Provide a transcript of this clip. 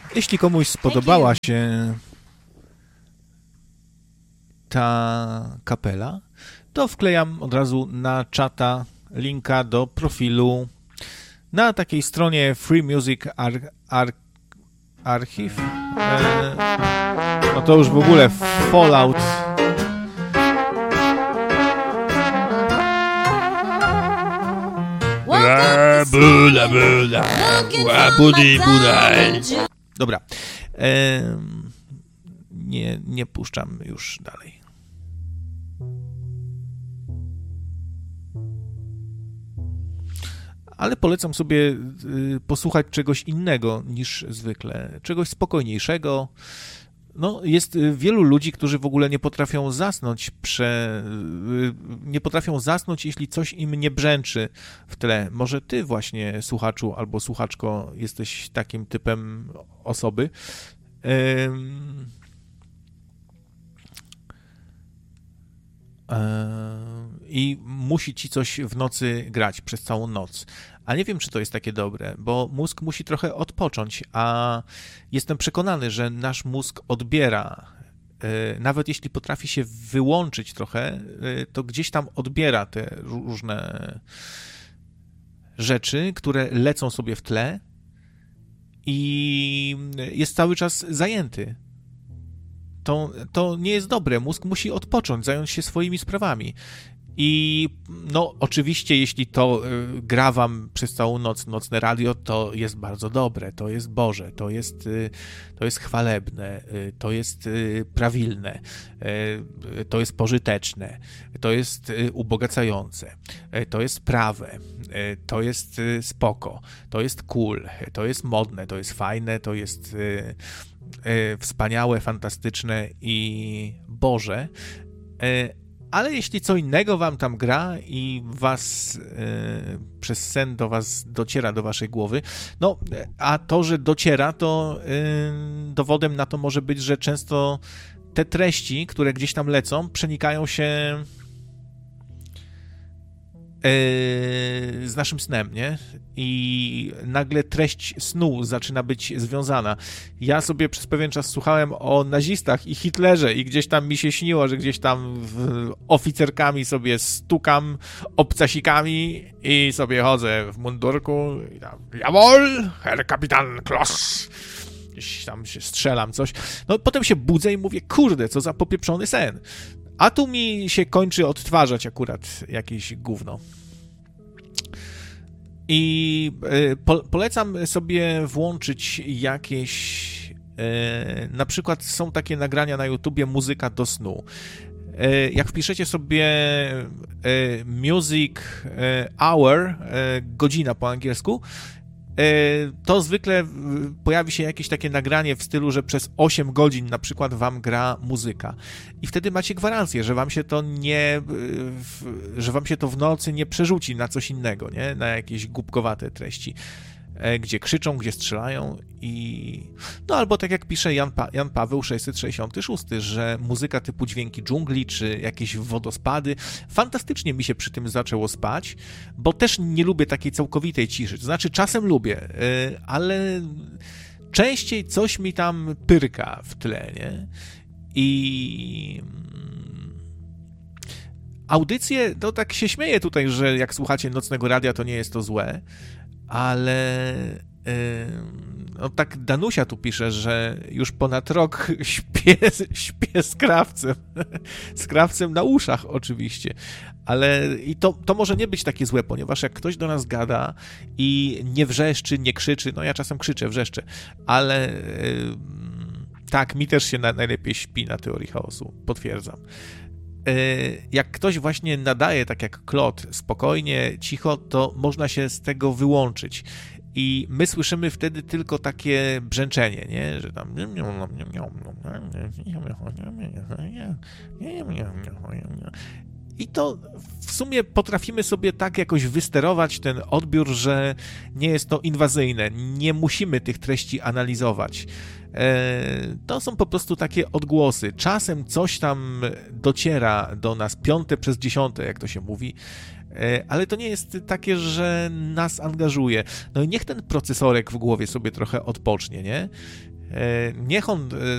Jeśli komuś spodobała się ta kapela, to wklejam od razu na czata linka do profilu na takiej stronie Free Music Archive. No to już w ogóle Fallout. Dobra. Nie puszczam już dalej. Ale polecam sobie posłuchać czegoś innego niż zwykle, czegoś spokojniejszego. No, jest wielu ludzi, którzy w ogóle nie potrafią zasnąć, jeśli coś im nie brzęczy w tle. Może ty właśnie, słuchaczu albo słuchaczko, jesteś takim typem osoby. I musi ci coś w nocy grać przez całą noc. A nie wiem, czy to jest takie dobre, bo mózg musi trochę odpocząć, a jestem przekonany, że nasz mózg odbiera, nawet jeśli potrafi się wyłączyć trochę, to gdzieś tam odbiera te różne rzeczy, które lecą sobie w tle i jest cały czas zajęty. To nie jest dobre. Mózg musi odpocząć, zająć się swoimi sprawami. I no oczywiście, jeśli to gra wam przez całą noc nocne radio, to jest bardzo dobre, to jest Boże, to jest chwalebne, to jest prawilne, to jest pożyteczne, to jest ubogacające, to jest prawe, to jest spoko, to jest cool, to jest modne, to jest fajne, to jest wspaniałe, fantastyczne i Boże. Ale jeśli co innego wam tam gra i was przez sen do was dociera do waszej głowy, no a to, że dociera, to dowodem na to może być, że często te treści, które gdzieś tam lecą, przenikają się z naszym snem, nie? I nagle treść snu zaczyna być związana. Ja sobie przez pewien czas słuchałem o nazistach i Hitlerze i gdzieś tam mi się śniło, że gdzieś tam oficerkami sobie stukam, obcasikami i sobie chodzę w mundurku i tam jawohl, Herr Kapitan Kloss. Gdzieś tam się strzelam coś. No potem się budzę i mówię, kurde, co za popieprzony sen. A tu mi się kończy odtwarzać akurat jakieś gówno. I polecam sobie włączyć jakieś... na przykład są takie nagrania na YouTubie muzyka do snu. Jak wpiszecie sobie music hour, godzina po angielsku, to zwykle pojawi się jakieś takie nagranie w stylu, że przez 8 godzin na przykład wam gra muzyka. I wtedy macie gwarancję, że wam się to w nocy nie przerzuci na coś innego, nie? Na jakieś głupkowate treści, gdzie krzyczą, gdzie strzelają i... No albo tak jak pisze Jan Paweł 666, że muzyka typu dźwięki dżungli, czy jakieś wodospady, fantastycznie mi się przy tym zaczęło spać, bo też nie lubię takiej całkowitej ciszy. To znaczy czasem lubię, ale częściej coś mi tam pyrka w tle, nie? I... audycje, to tak się śmieję tutaj, że jak słuchacie nocnego radia, to nie jest to złe, ale no tak Danusia tu pisze, że już ponad rok śpię z krawcem na uszach oczywiście, ale i to może nie być takie złe, ponieważ jak ktoś do nas gada i nie wrzeszczy, nie krzyczy, no ja czasem krzyczę, wrzeszczę, ale tak, mi też się najlepiej śpi na teorii chaosu, potwierdzam. Jak ktoś właśnie nadaje, tak jak Klot, spokojnie, cicho, to można się z tego wyłączyć. I my słyszymy wtedy tylko takie brzęczenie, nie? Że tam... I to w sumie potrafimy sobie tak jakoś wysterować ten odbiór, że nie jest to inwazyjne. Nie musimy tych treści analizować. To są po prostu takie odgłosy. Czasem coś tam dociera do nas, 5/10, jak to się mówi, ale to nie jest takie, że nas angażuje. No i niech ten procesorek w głowie sobie trochę odpocznie, nie? Niech on